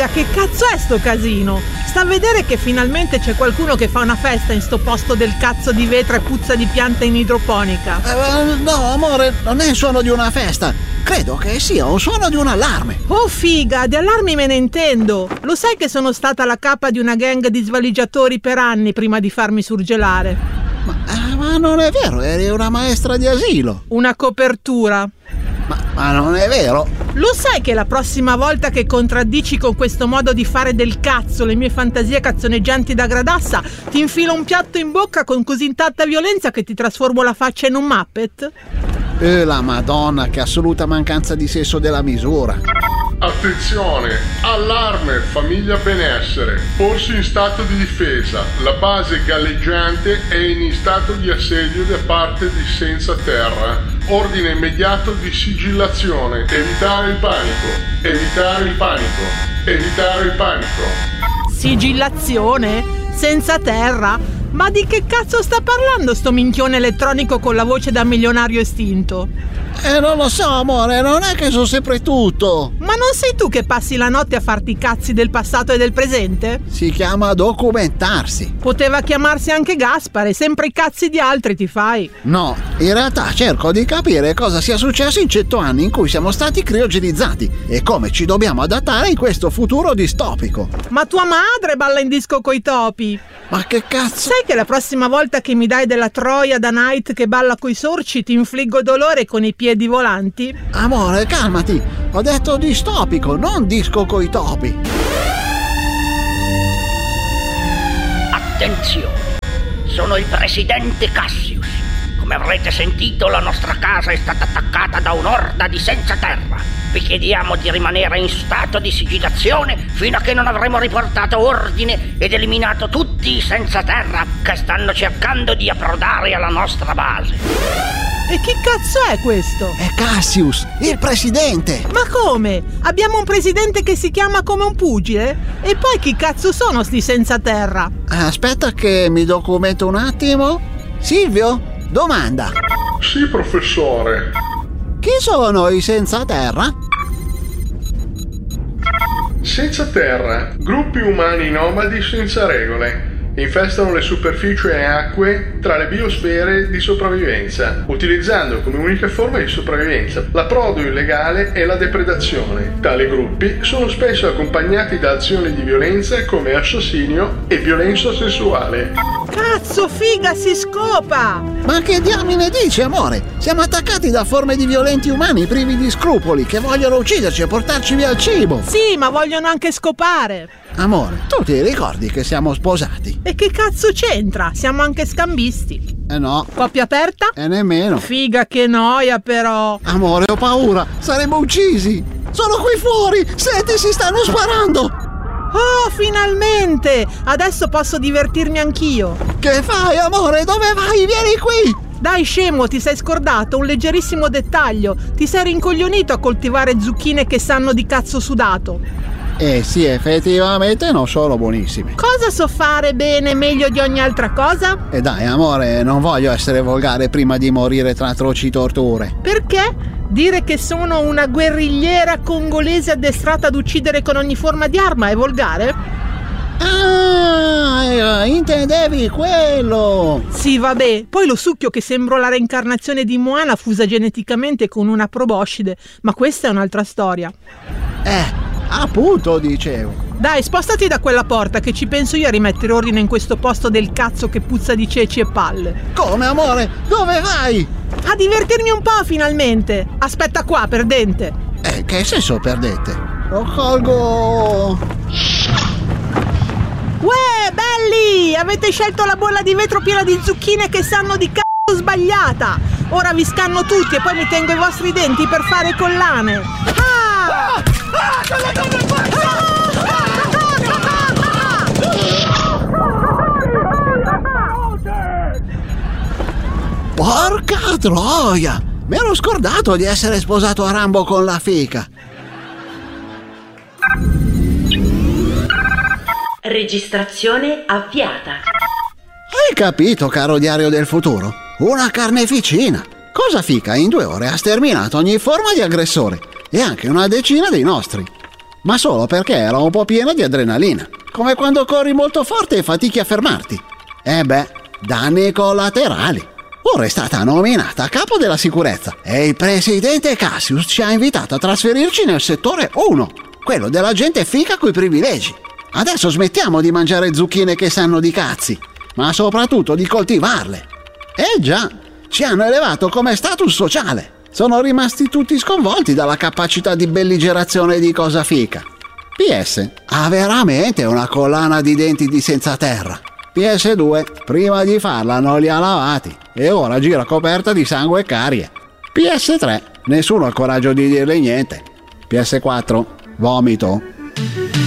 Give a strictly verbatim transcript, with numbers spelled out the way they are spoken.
figa, che cazzo è sto casino? Sta a vedere che finalmente c'è qualcuno che fa una festa in sto posto del cazzo di vetro e puzza di pianta in idroponica. Eh, no, amore, non è il suono di una festa. Credo che sia un suono di un allarme. Oh figa, di allarmi me ne intendo. Lo sai che sono stata la capa di una gang di svaligiatori per anni prima di farmi surgelare? Ma, eh, ma non è vero, eri una maestra di asilo. Una copertura. Ma, ma non è vero. Lo sai che la prossima volta che contraddici con questo modo di fare del cazzo le mie fantasie cazzoneggianti da Gradassa, ti infilo un piatto in bocca con così tanta violenza che ti trasformo la faccia in un Muppet? Eh, la Madonna, che assoluta mancanza di senso della misura. Attenzione, allarme, famiglia benessere, porsi in stato di difesa, la base galleggiante è in stato di assedio da parte di Senza Terra, ordine immedito di sigillazione, evitare il panico, evitare il panico, evitare il panico. Sigillazione? Senza Terra? Ma di che cazzo sta parlando sto minchione elettronico con la voce da milionario estinto? Eh, non lo so, amore, non è che so sempre tutto. Ma non sei tu che passi la notte a farti i cazzi del passato e del presente? Si chiama documentarsi. Poteva chiamarsi anche Gaspare, sempre i cazzi di altri ti fai. No, in realtà cerco di capire cosa sia successo in cento anni in cui siamo stati criogenizzati e come ci dobbiamo adattare in questo futuro distopico. Ma tua madre balla in disco coi topi. Ma che cazzo? Sai che la prossima volta che mi dai della Troia da Night che balla coi sorci ti infliggo dolore con i piedi volanti? Amore, calmati. Ho detto distopico, non disco coi topi. Attenzione, sono il presidente Cassius. Come avrete sentito, la nostra casa è stata attaccata da un'orda di senza terra. Vi chiediamo di rimanere in stato di sigillazione fino a che non avremo riportato ordine ed eliminato tutti i senza terra che stanno cercando di approdare alla nostra base. E chi cazzo è questo? È Cassius, il presidente. Ma come? Abbiamo un presidente che si chiama come un pugile? E poi chi cazzo sono sti senza terra? Aspetta che mi documento un attimo. Silvio, domanda. Sì, professore. Chi sono i senza terra? Senza terra, gruppi umani nomadi senza regole. Infestano le superfici e acque tra le biosfere di sopravvivenza, utilizzando come unica forma di sopravvivenza l'approdo illegale e la depredazione. Tali gruppi sono spesso accompagnati da azioni di violenza come assassinio e violenza sessuale. Cazzo, figa, si scopa! Ma che diamine dici, amore? Siamo attaccati da forme di violenti umani privi di scrupoli che vogliono ucciderci e portarci via il cibo. Sì, ma vogliono anche scopare. Amore, tu ti ricordi che siamo sposati? E che cazzo c'entra? Siamo anche scambisti. Eh no. Coppia aperta? E nemmeno. Figa, che noia però. Amore, ho paura. Saremo uccisi. Sono qui fuori. Senti, si stanno sparando. Oh, finalmente! Adesso posso divertirmi anch'io. Che fai, amore? Dove vai? Vieni qui! Dai, scemo, ti sei scordato un leggerissimo dettaglio. Ti sei rincoglionito a coltivare zucchine che sanno di cazzo sudato. Eh sì, effettivamente non sono buonissime. Cosa so fare bene meglio di ogni altra cosa? E dai, amore, non voglio essere volgare prima di morire tra atroci torture. Perché? Dire che sono una guerrigliera congolese addestrata ad uccidere con ogni forma di arma è volgare? Ah, intendevi quello? Sì, vabbè. Poi lo succhio che sembro la reincarnazione di Moana fusa geneticamente con una proboscide. Ma questa è un'altra storia. Eh, appunto dicevo. Dai, spostati da quella porta che ci penso io a rimettere ordine in questo posto del cazzo che puzza di ceci e palle. Come, amore? Dove vai? A divertirmi un po' finalmente. Aspetta qua, perdente. Eh, che senso perdete? Lo colgo. Uè, belli! Avete scelto la bolla di vetro piena di zucchine che sanno di cazzo sbagliata. Ora vi scanno tutti e poi mi tengo i vostri denti per fare collane. Ah! Ah! Ah! Cosa dove fai? Porca troia! Mi ero scordato di essere sposato a Rambo con la fica. Registrazione avviata. Hai capito, caro diario del futuro? Una carneficina. Cosa fica in due ore ha sterminato ogni forma di aggressore e anche una decina dei nostri. ma solo perché era un po' piena di adrenalina, come quando corri molto forte e fatichi a fermarti. E beh, danni collaterali. Ora è stata nominata capo della sicurezza e il presidente Cassius ci ha invitato a trasferirci nel settore uno, quello della gente fica coi privilegi. Adesso smettiamo di mangiare zucchine che sanno di cazzi, ma soprattutto di coltivarle. Eh già, ci hanno elevato come status sociale. Sono rimasti tutti sconvolti dalla capacità di belligerazione di Cosa Fica. P S ha veramente una collana di denti di senza terra. P S due, prima di farla non li ha lavati e ora gira coperta di sangue e carie. P S tre, nessuno ha il coraggio di dirle niente. P S quattro, vomito.